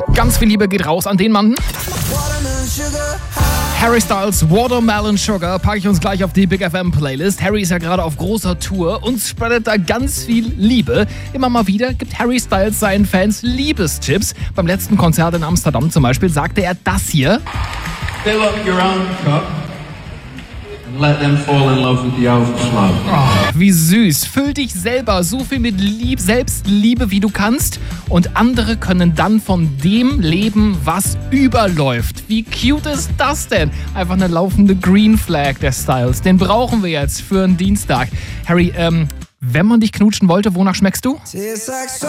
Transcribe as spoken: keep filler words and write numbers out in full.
Ganz viel Liebe geht raus an den Mann. Harry Styles, Watermelon Sugar, packe ich uns gleich auf die Big F M Playlist. Harry ist ja gerade auf großer Tour und spreadet da ganz viel Liebe. Immer mal wieder gibt Harry Styles seinen Fans Liebestipps. Beim letzten Konzert in Amsterdam zum Beispiel sagte er das hier. Fill up your own cup and let them fall in love with the overflow. Oh, wie süß. Füll dich selber so viel mit Lieb, Selbstliebe, wie du kannst. Und andere können dann von dem leben, was überläuft. Wie cute ist das denn? Einfach eine laufende Green Flag der Styles. Den brauchen wir jetzt für einen Dienstag. Harry, ähm, wenn man dich knutschen wollte, wonach schmeckst du?